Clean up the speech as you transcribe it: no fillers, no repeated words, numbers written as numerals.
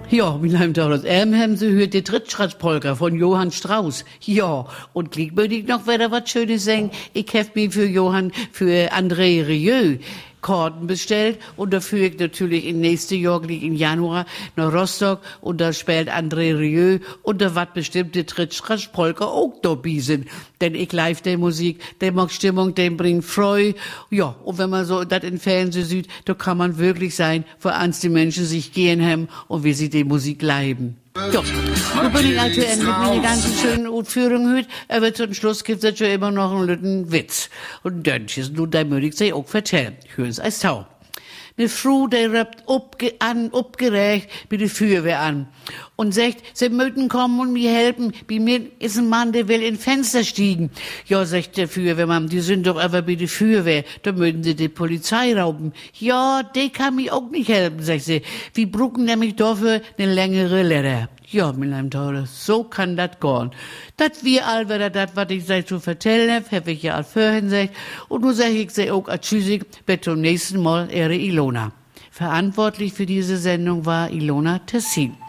Ja, wie lange dauert das? Haben Sie hört die Trittschrittpolka von Johann Strauss. Ja, und gleich würde ich noch wieder was Schönes sagen. Ich hab mir für André Rieu Karten bestellt und da führe ich natürlich in nächste Jahr, im Januar, nach Rostock und da spielt André Rieu und da wat bestimmte Trittschrittpolka auch dabei sind. Denn ich live der Musik, der macht Stimmung, der bringt Freude. Ja, und wenn man so das im Fernsehen sieht, da kann man wirklich sein, wo ans die Menschen sich gehen haben und wie sie die Musik leiben. Ja, so bin ich aktuell mit meiner ganzen schönen Ausführung heute, aber zum Schluss gibt's jetzt schon immer noch einen lütten Witz. Und dann ist nun, da würde ich sie auch vertellen. Hören's als Tau. Eine Frau, die rappt abgeregt bei der Feuerwehr an und sagt, sie möchten kommen und mir helfen. Bei mir ist ein Mann, der will in Fenster stiegen. Ja, sagt der Feuerwehrmann, die sind doch aber bei der Feuerwehr, da möchten sie die Polizei rauben. Ja, die kann mir auch nicht helfen, sagt sie. Wir brauchen nämlich dafür eine längere Leder. Ja, mein Lieber Tauler, so kann das gehen. Das wir all wieder das, was ich sag zu vertellen hab ich ja all vorhin gesagt. Und nun sag ich auch a tschüssig, bis zum nächsten Mal, Ihre Ilona. Verantwortlich für diese Sendung war Ilona Tessin.